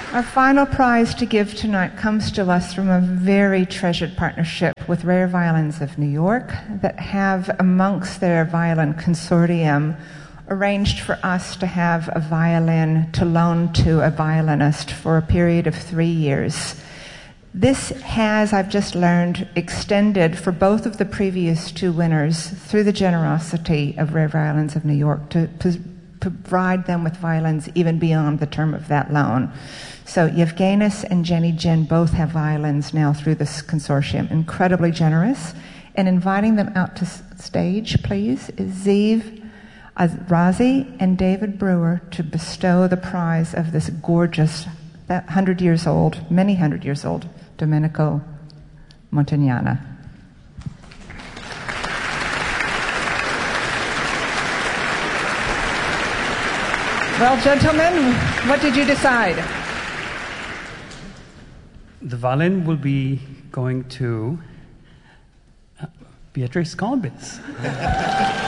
Our final prize to give tonight comes to us from a very treasured partnership with Rare Violins of New York that have, amongst their violin consortium, arranged for us to have a violin to loan to a violinist for a period of 3 years. This has, I've just learned, extended for both of the previous 2 winners through the generosity of Rare Violins of New York to provide them with violins even beyond the term of that loan. So Yevgenis and Jenny Jin both have violins now through this consortium. Incredibly generous. And inviting them out to stage, please, is Ziv Razi and David Brewer to bestow the prize of this gorgeous, many hundred years old, Domenico Montagnana. Well, gentlemen, what did you decide? The violin will be going to Beatrice Colbis.